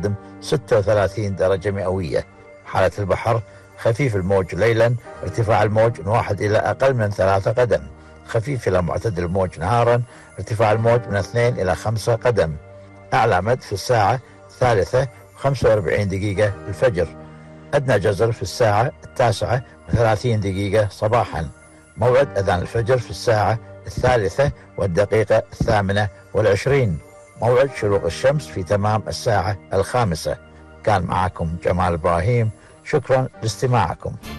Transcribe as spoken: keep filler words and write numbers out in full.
الصادم ستة وثلاثين درجة مئوية. حالة البحر خفيف الموج ليلا، ارتفاع الموج من واحد إلى أقل من ثلاثة قدم. خفيف إلى معتدل الموج نهارا، ارتفاع الموج من اثنين إلى خمسة قدم. أعلى مد في الساعة الثالثة وخمسة وأربعين دقيقة الفجر. أدنى جزر في الساعة التاسعة وثلاثين دقيقة صباحا. موعد أذان الفجر في الساعة الثالثة والدقيقة الثامنة والعشرين. موعد شروق الشمس في تمام الساعة الخامسة. كان معكم جمال إبراهيم، شكرا لاستماعكم.